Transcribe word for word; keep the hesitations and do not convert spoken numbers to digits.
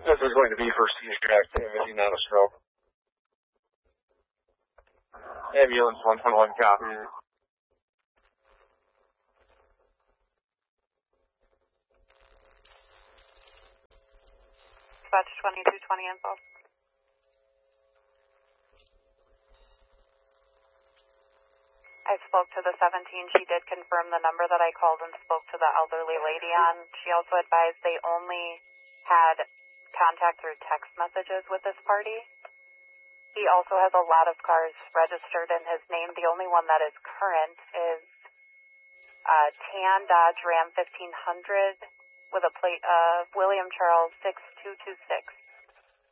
This is going to be for seizure activity, not a stroke. Ambulance one one one, copy. Dispatch twenty-two twenty info. I spoke to the seventeen. She did confirm the number that I called and spoke to the elderly lady on. She also advised they only had contact through text messages with this party. He also has a lot of cars registered in his name. The only one that is current is a tan Dodge Ram fifteen hundred with a plate of William Charles six two two six.